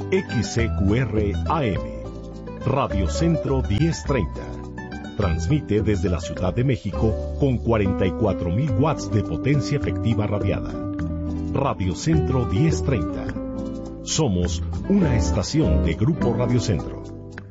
XCQR AM, Radio Centro 1030. Transmite desde la Ciudad de México con 44,000 watts de potencia efectiva radiada. Radio Centro 1030. Somos una estación de Grupo Radio Centro.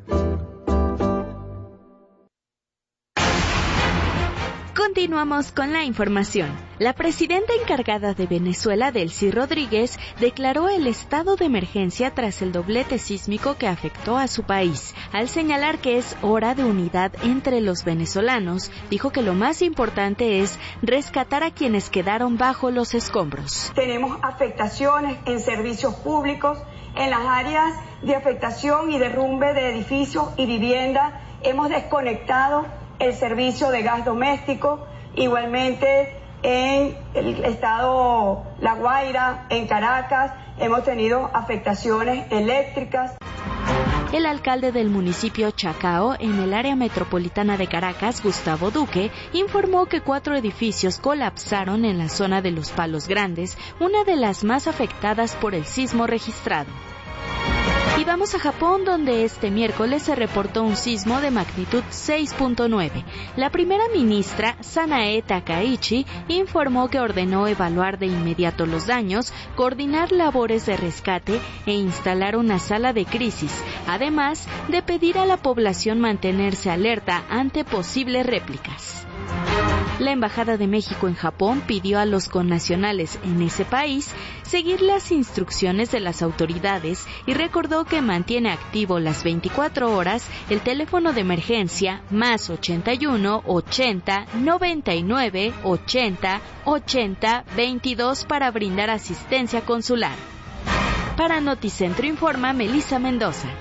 Continuamos con la información. La presidenta encargada de Venezuela, Delcy Rodríguez, declaró el estado de emergencia tras el doblete sísmico que afectó a su país. Al señalar que es hora de unidad entre los venezolanos, dijo que lo más importante es rescatar a quienes quedaron bajo los escombros. Tenemos afectaciones en servicios públicos, en las áreas de afectación y derrumbe de edificios y viviendas. Hemos desconectado el servicio de gas doméstico, igualmente en el estado La Guaira, en Caracas, hemos tenido afectaciones eléctricas. El alcalde del municipio Chacao, en el área metropolitana de Caracas, Gustavo Duque, informó que 4 edificios colapsaron en la zona de Los Palos Grandes, una de las más afectadas por el sismo registrado. Y vamos a Japón, donde este miércoles se reportó un sismo de magnitud 6.9. La primera ministra, Sanae Takaichi, informó que ordenó evaluar de inmediato los daños, coordinar labores de rescate e instalar una sala de crisis, además de pedir a la población mantenerse alerta ante posibles réplicas. La Embajada de México en Japón pidió a los connacionales en ese país seguir las instrucciones de las autoridades y recordó que mantiene activo las 24 horas el teléfono de emergencia más 81 80 99 80 80 22 para brindar asistencia consular. Para Noticentro informa Melissa Mendoza.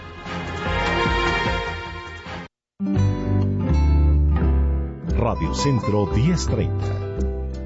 Radio Centro 1030.